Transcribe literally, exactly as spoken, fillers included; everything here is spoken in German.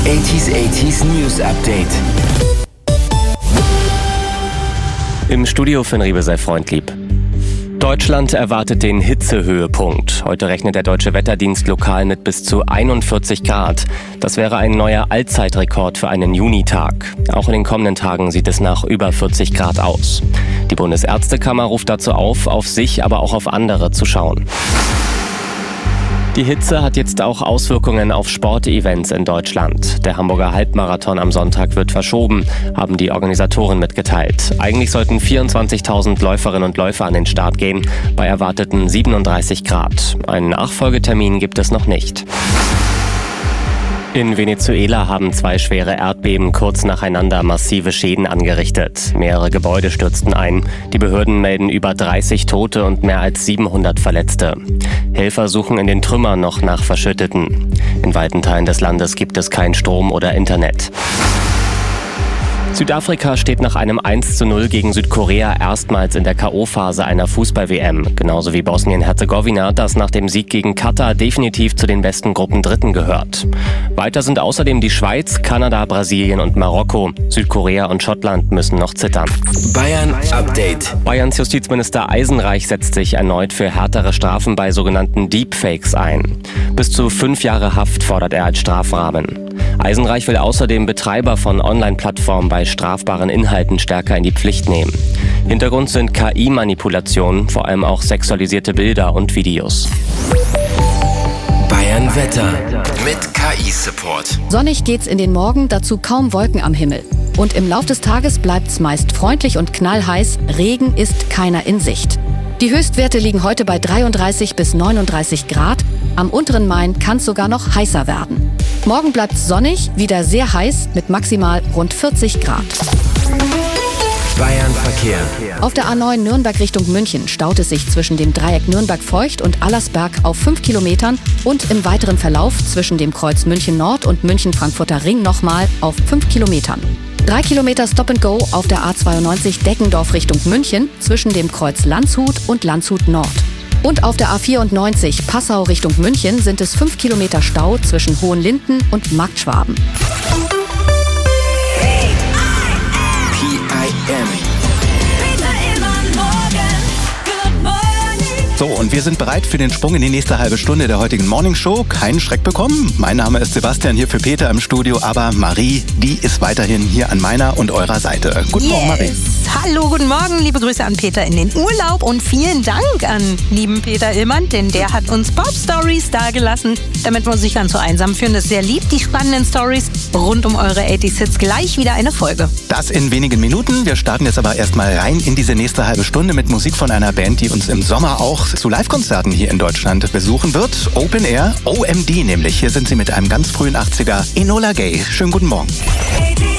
achtziger achtziger News Update. Im Studio Finn Riebe sei freundlieb. Deutschland erwartet den Hitzehöhepunkt. Heute rechnet der Deutsche Wetterdienst lokal mit bis zu einundvierzig Grad. Das wäre ein neuer Allzeitrekord für einen Junitag. Auch in den kommenden Tagen sieht es nach über vierzig Grad aus. Die Bundesärztekammer ruft dazu auf, auf sich, aber auch auf andere zu schauen. Die Hitze hat jetzt auch Auswirkungen auf Sportevents in Deutschland. Der Hamburger Halbmarathon am Sonntag wird verschoben, haben die Organisatoren mitgeteilt. Eigentlich sollten vierundzwanzigtausend Läuferinnen und Läufer an den Start gehen, bei erwarteten siebenunddreißig Grad. Einen Nachfolgetermin gibt es noch nicht. In Venezuela haben zwei schwere Erdbeben kurz nacheinander massive Schäden angerichtet. Mehrere Gebäude stürzten ein. Die Behörden melden über dreißig Tote und mehr als siebenhundert Verletzte. Helfer suchen in den Trümmern noch nach Verschütteten. In weiten Teilen des Landes gibt es keinen Strom oder Internet. Südafrika steht nach einem eins zu null gegen Südkorea erstmals in der K O-Phase einer Fußball-W M. Genauso wie Bosnien-Herzegowina, das nach dem Sieg gegen Katar definitiv zu den besten Gruppendritten gehört. Weiter sind außerdem die Schweiz, Kanada, Brasilien und Marokko. Südkorea und Schottland müssen noch zittern. Bayern Update. Bayerns Justizminister Eisenreich setzt sich erneut für härtere Strafen bei sogenannten Deepfakes ein. Bis zu fünf Jahre Haft fordert er als Strafrahmen. Eisenreich will außerdem Betreiber von Online-Plattformen bei strafbaren Inhalten stärker in die Pflicht nehmen. Hintergrund sind K I-Manipulationen, vor allem auch sexualisierte Bilder und Videos. Bayern Wetter mit K I-Support. Sonnig geht's in den Morgen, dazu kaum Wolken am Himmel. Und im Lauf des Tages bleibt's meist freundlich und knallheiß, Regen ist keiner in Sicht. Die Höchstwerte liegen heute bei dreiunddreißig bis neununddreißig Grad. Am unteren Main kann es sogar noch heißer werden. Morgen bleibt es sonnig, wieder sehr heiß mit maximal rund vierzig Grad. Bayern Verkehr. Auf der A neun Nürnberg Richtung München staut es sich zwischen dem Dreieck Nürnberg-Feucht und Allersberg auf fünf Kilometern und im weiteren Verlauf zwischen dem Kreuz München Nord und München-Frankfurter Ring nochmal auf fünf Kilometern. Drei Kilometer Stop and Go auf der A zweiundneunzig Deckendorf Richtung München zwischen dem Kreuz Landshut und Landshut Nord. Und auf der A vierundneunzig Passau Richtung München sind es fünf Kilometer Stau zwischen Hohenlinden und Marktschwaben. P I M. So, und wir sind bereit für den Sprung in die nächste halbe Stunde der heutigen Morning Show. Keinen Schreck bekommen. Mein Name ist Sebastian, hier für Peter im Studio. Aber Marie, die ist weiterhin hier an meiner und eurer Seite. Guten yes. Morgen, Marie. Hallo, guten Morgen. Liebe Grüße an Peter in den Urlaub. Und vielen Dank an lieben Peter Illmann, denn der hat uns Pop-Stories dagelassen, damit wir uns nicht ganz so einsam fühlen. Das ist sehr lieb, die spannenden Stories rund um eure achtziger Hits. Gleich wieder eine Folge. Das in wenigen Minuten. Wir starten jetzt aber erstmal rein in diese nächste halbe Stunde mit Musik von einer Band, die uns im Sommer auch zu Live-Konzerten hier in Deutschland besuchen wird. Open Air, O M D nämlich. Hier sind sie mit einem ganz frühen achtziger, Enola Gay. Schönen guten Morgen.